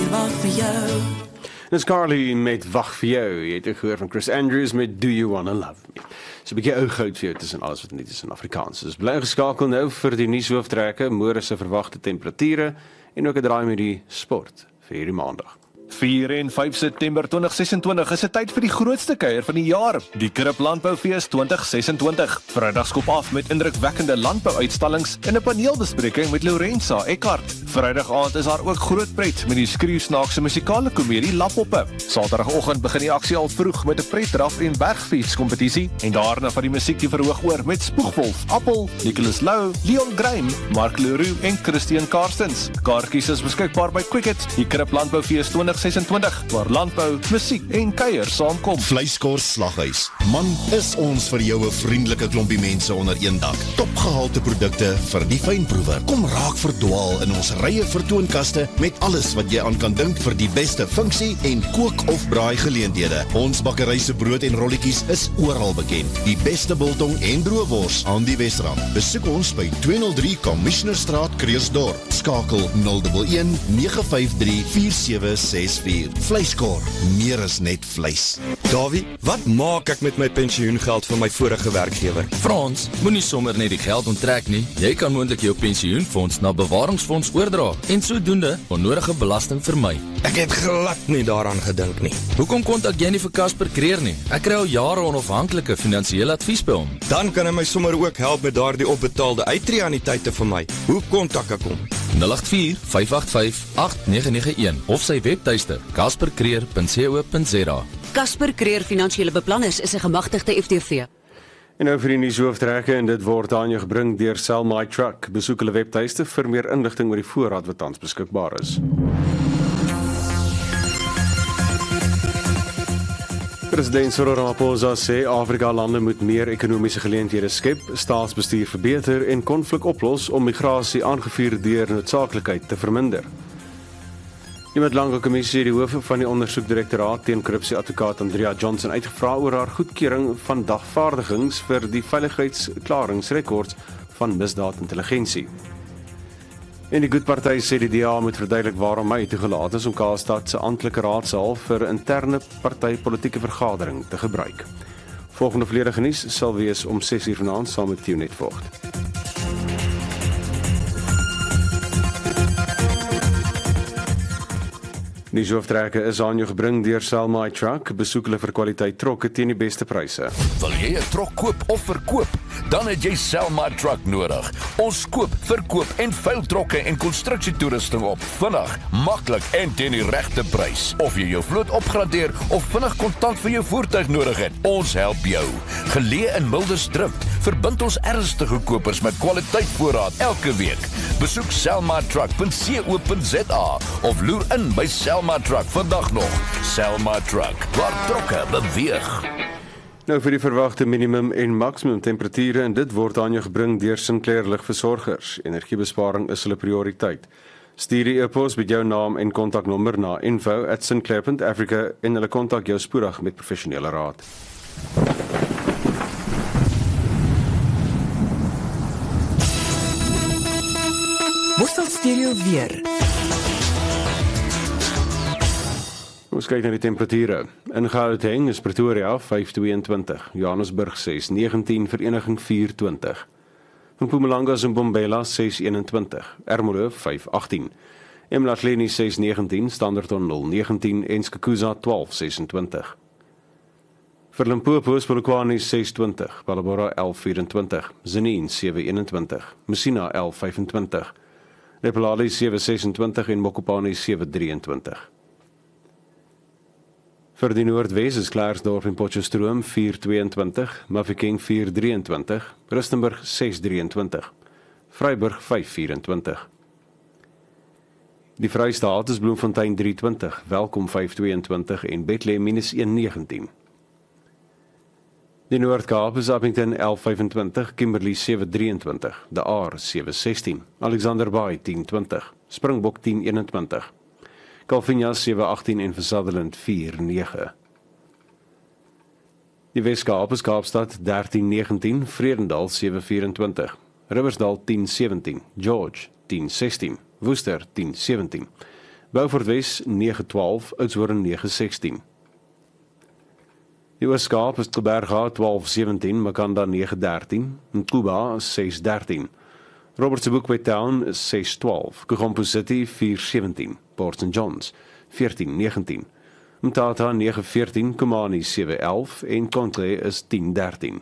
wag vir jou. Dis Carly met Wag vir jou. Jy het gehoor van Chris Andrews met Do You Wanna Love Me. So 'n bietjie ou goud vir jou tussen alles wat nie is in Afrikaans. Dus bly geskakel nou vir die nuushooftrekke, môre se verwagte temperature en ook 'n draai met die sport vir hierdie maandag. 4 en 5 September 2026 is 'n tyd vir die grootste kuier van die jaar, die Krip Landboufees 2026. Vrydag skop af met indrukwekkende landbouuitstallings en 'n paneelbespreking met Lorenza Eckart. Vrydag aand is daar ook groot pret met die skreeusnaakse musikale komedie Lappoppe. Saterdagoggend begin die aksie al vroeg met 'n pretdraf en bergfietskompetisie en daarna van die musiek die verhoog oor met Spoegwolf, Appel, Nicholas Lou, Leon Grime, Mark Leroux en Christian Karstens. Kaartjies is beskikbaar by Quicket. Die Krip Landboufees 2026, waar landbou, musiek en kuier saamkom. Vleiskors Slaghuis. Man, is ons vir jou 'n vriendelike klompie mense onder een dak. Topgehalte produkte vir die fynproewer. Kom raak verdwaal in ons rye vertoonkaste met alles wat jy aan kan dink vir die beste funksie en kook of braai geleenthede. Ons bakkery se brood en rolletjies is oral bekend. Die beste biltong en droëwors aan die Wesrand. Besoek ons by 203 Commissionerstraat, Kreersdorp. Skakel 011 953 4764. Vleiskor, meer as net vleis. Davie, wat maak ek met my pensioengeld van my vorige werkgewer? Frans, moenie sommer net die geld onttrek nie. Jy kan moontlik jou pensioenfonds na bewaringsfonds oordra en sodoende onnodige belasting vermy. Ek het glad nie daaraan gedink nie. Hoekom kontak jy nie vir Casper Creer nie? Ek kry al jare onafhanklike finansiële advies by hom. Dan kan hy my sommer ook help met daardie opbetaalde uittreeannuïteite vir my. Hoe kontak ek hom? 084-585-8991 of sy webtuiste caspercreer.co.za. Casper Creer Finansiële Beplanners is 'n gemagtigde FTV. En nou vir die nuushooftrekke en dit word aan jou gebring deur Sell My Truck. Besoek hulle webtuiste vir meer inligting oor die voorraad wat tans beskikbaar is. President Cyril Ramaphosa sê Afrika-lande moet meer ekonomiese geleenthede skep, staatsbestuur verbeter en konflik oplos om migrasie aangevuur deur noodsaaklikheid te verminder. Die Middellange Kommissie het die hoof van die ondersoekdirektoraat teen korrupsie advokaat Andrea Johnson uitgevra oor haar goedkeuring van dagvaardigings vir die veiligheidsklaringsrekords van misdaadintelligensie. En die Goedparty sê die DA moet verduidelik waarom hy toegelaat is om Kaapstad se amptelike raadsaal vir interne partytetiese vergadering te gebruik. Volgende volledige nuus sal wees om 6:00 vanaand saam met Tionet Vogt. Die hooftrekke is aan jou gebring deur Sell My Truck. Besoek hulle vir kwaliteit trokke teen die beste pryse. Wil jy 'n trok koop of verkoop? Dan het jy Sell My Truck nodig. Ons koop, verkoop en veil trokke en konstruksietoerusting op. Vinnig, maklik en teen die regte prys. Of jy jou vloot opgradeer of vinnig kontant vir jou voertuig nodig het, ons help jou. Geleë in Mildersdrift, verbind ons ernstige kopers met kwaliteitvoorraad elke week. Besoek sellmytruck.co.za of loer in by Sell My Truck vandag nog. Sell My Truck, waar trokke beweeg. Nou vir die verwagte minimum en maksimum temperature en dit word aan jou gebring deur Sinclair Ligversorgers. Energiebesparing is hulle prioriteit. Stuur die e-pos met jou naam en kontaknommer na info@sinclair.africa en hulle kontak jou spoedig met professionele raad. Worstel Stereo weer. Ons kyk na die temperature. In Gauteng is Pretoria 5:22, Johannesburg 6:19, Vereniging 4:20. Mpumalanga is in Mbombela 6:21, Ermelo 5:18, Emlahleni 6:19, Standerton 0:19 en Skukuza 12:26. Vir Limpopo is Polokwane 6:20, Palabora 11:24, Zenine 7:21, Messina 11:25, Lephalale 7:26 en Mokopane 7:23. Vir die Noordwes is Klerksdorp en Potchefstroom 4:22, Mafeking 4:23, Rustenburg 6:23, Vryburg 5:24. Die Vrystaat is Bloemfontein 3:20, Welkom 5:22 en Bethlehem -1:19. Die Noord-Kaap is Appington 11:25, Kimberley 7:23, De Aar 7:16, Alexander Bay 10:20, Springbok 10:21. Calvinia 7:18 en Sutherland 4:9. Die Wes-Kaap is Kaapstad 13:19, Vredendal 7:24, Riversdal 10:17, George 10:16, Worcester 10:17, Beaufort Wes 9-12, Oudtshoorn 9-16. Die Oos-Kaap is Gqeberha 12-17, Makanda 9-13, Nkuba 6-13. Robertsburg by Town is 6-12, Kugompo City 4-17, Port St. John's 14-19, Mthatha 9-14, Komani 7-11 en Conklé is 10-13.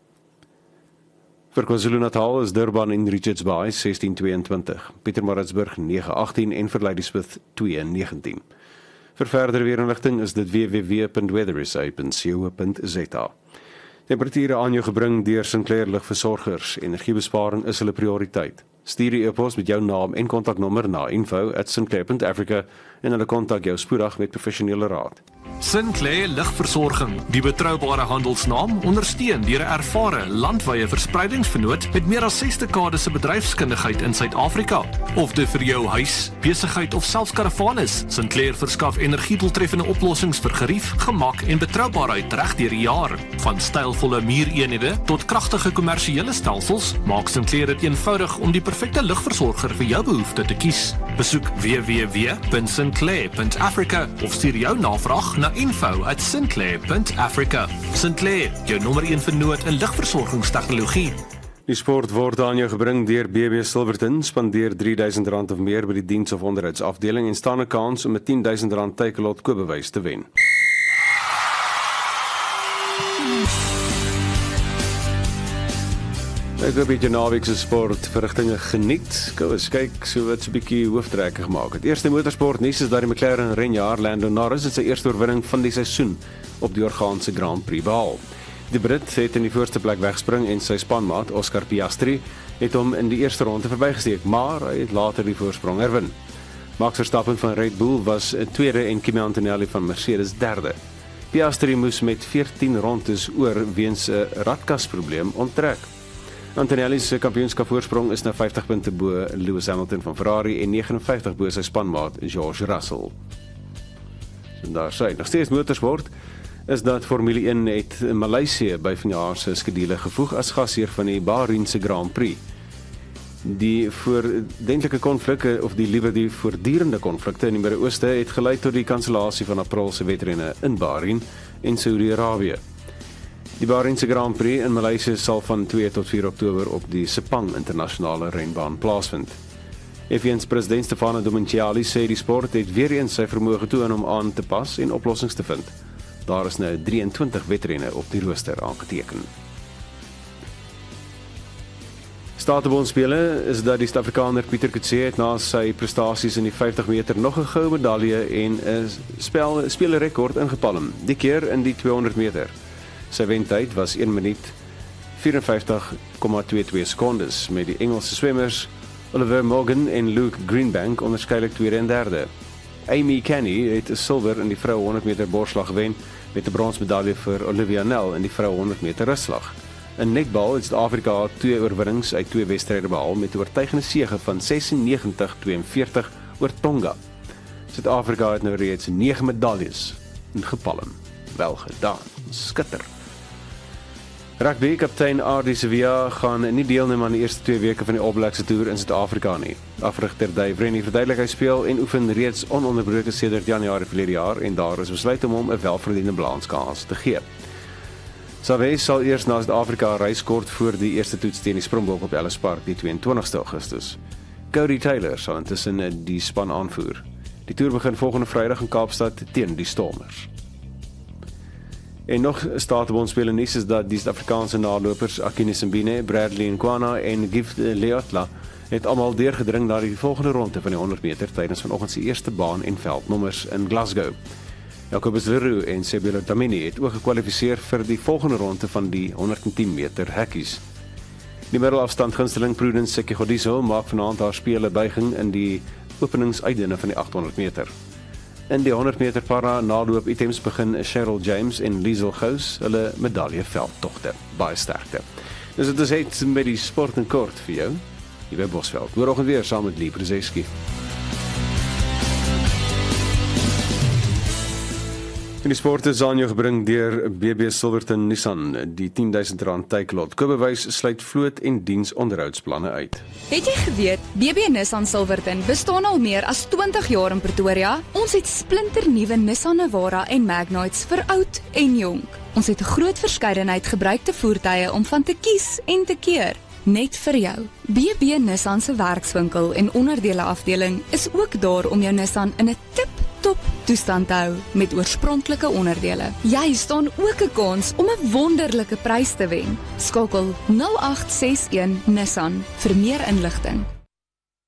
Vir KwaZulu-Natal is Durban en Richards Bay 16-22, Pietermaritzburg 9-18 en vir Ladysmith 2-19. Vir verdere weerinligting is dit www.weatherisa.co.za. Temperature aan jou gebring deur Sinclair Lugversorgers. Energiebesparing is hulle prioriteit. Stuur die e-pos met jou naam en kontaknommer na info@sinclair.africa en hulle kontak jou spoedig met professionele raad. Sinclair Lugversorging, die betroubare handelsnaam, ondersteun deur 'n ervare landwyse verspreidingsvernoot met meer as 6 dekades se bedryfskundigheid in Suid-Afrika. Of dit vir jou huis, besigheid of selfs karavaan is, Sinclair verskaf energiedoeltreffende oplossings vir gerief, gemak en betroubaarheid reg deur die jaar. Van stylvolle muureenhede tot kragtige kommersiële stelsels, maak Sinclair dit eenvoudig om die perfekte lugversorger vir jou behoefte te kies. Besoek www.sinclair.africa of stuur jou navraag na info@sinclair.africa. Sinclair, jou nommer 1 vernoot in lugversorgingstegnologie. Die sport word aan jou gebring deur BB Silverton. Spandeer R3000 of meer by die diens- of onderhoudsafdeling en staan 'n kans om 'n R10.000 Takealot koopbewys te wen. Ek hoop jy die naweek se sportverrigtinge geniet. Kom eens kyk so wat so 'n bietjie hooftrekke gemaak het. Eerste motorsport nuus is dat die McLaren renjaer Lando Norris het sy eerste oorwinning van die seisoen op die Orgaanse Grand Prix behaal. Die Brit het in die voorste plek wegspring en sy spanmaat Oscar Piastri het hom in die eerste ronde verbygesteek, maar hy het later die voorsprong herwin. Max Verstappen van Red Bull was tweede en Kimi Antonelli van Mercedes derde. Piastri moes met 14 rondes oor weens 'n radkasprobleem onttrek. Antonelli se kampioenskapvoorsprong is nou 50 punte bo Lewis Hamilton van Ferrari en 59 bo sy spanmaat George Russell. En daar sê, nog steeds motorsport, is dat Formule 1 het Maleisië by vanjaar se skedule gevoeg as gasheer van die Bahrainse Grand Prix. Die voordentlike konflikte, of die liewer die voortdurende konflikte in die Midde-Ooste het gelei tot die kansellasie van April se wedrenne in Bahrain en Saudi-Arabië. Die Bahrainse Grand Prix in Maleisië sal van 2 tot 4 Oktober op die Sepang internasionale renbaan plaasvind. F1's president Stefano Domenicali sê die sport het weer eens sy vermoë getoon om aan te pas en oplossings te vind. Daar is nou 23 wedrenne op die rooster aangeteken. Statebondspele is dat die Suid-Afrikaner Pieter Kutse het na sy prestasies in die 50 meter nog 'n goue medalje en 'n spelerrekord ingepalm, die keer in die 200 meter. Sy wentyd was 1 minuut 54,22 sekondes met die Engelse swemmers Oliver Morgan en Luke Greenbank onderskeidelik tweede en derde. Amy Kenny het 'n silwer in die vroue 100 meter borsslag gewen met 'n bronsmedalje vir Olivia Nel in die vroue 100 meter russlag. In netbal het Suid-Afrika 2 oorwinnings uit 2 wedstryde behaal met 'n oortuigende sege van 96-42 oor Tonga. Suid-Afrika het nou reeds 9 medaljes ingepalm. Wel gedaan. Skitter. Rugby kaptein Ardie Sevilla gaan nie deelneem aan die eerste 2 weke van die All Blacks se toer in Suid-Afrika nie. Afrigter Dave Rennie verduidelik hy speel en oefen reeds ononderbroke sedert Januarie verlede jaar en daar is besluit om hom 'n welverdiende balanskans te gee. Savage sal eers na Suid-Afrika reis kort voor die eerste toets teen die Springbok op Ellis Park die 22 Augustus. Cody Taylor sal intussen die span aanvoer. Die toer begin volgende Vrydag in Kaapstad teen die Stormers. En nog statebondspele nuus is dat die Suid-Afrikaanse nalopers Akini Simbine, Bradley Nkwana en Gift Leotla het almal deurgedring na die volgende ronde van die 100 meter tydens vanoggend se eerste baan en veldnommers in Glasgow. Jacobus Leroux en Sebelo Tamini het ook gekwalifiseer vir die volgende ronde van die 110 meter hekkies. Die middelafstand gunsteling Prudence Sekigodiso maak vanaand haar spele buiging in die openingsuitdene van die 800 meter. In die 100 meter para naloop items begin Cheryl James en Liesel Gous hulle medaljeveldtogte. Baie sterkte. Dus dit is het met die sport en kort vir jou, hier by Bosveld. Môreoggend weer saam met Lee Brzeski. In die sport is aan jou gebring deur BB Silverton Nissan. Die R10.000 teiklot. Kobewys sluit vloot en diensonderhoudsplanne uit. Het jy geweet, BB Nissan Silverton bestaan al meer as 20 jaar in Pretoria? Ons het splinternuwe Nissan Navara en Magnites vir oud en jonk. Ons het 'n groot verskeidenheid gebruikte voertuie om van te kies en te keer. Net vir jou. BB Nissan se werkswinkel en onderdele afdeling is ook daar om jou Nissan in 'n tip-top toestand te hou met oorspronklike onderdele. Jy staan ook 'n kans om 'n wonderlike prys te wen. Skakel 0861 Nissan vir meer inligting.